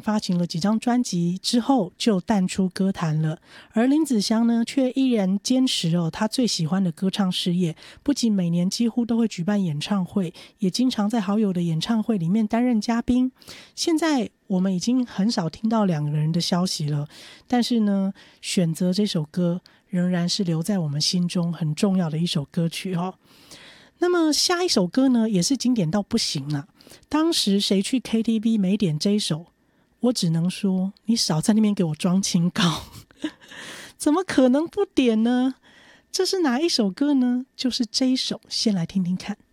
发行了几张专辑之后就淡出歌坛了，而林子祥呢却依然坚持他最喜欢的歌唱事业，不仅每年几乎都会举办演唱会，也经常在好友的演唱会里面担任嘉宾。现在我们已经很少听到两个人的消息了，但是呢，选择这首歌仍然是留在我们心中很重要的一首歌曲那么下一首歌呢，也是经典到不行了。当时谁去 KTV 没点这一首，我只能说你少在那边给我装清高怎么可能不点呢？这是哪一首歌呢？就是这一首，先来听听看。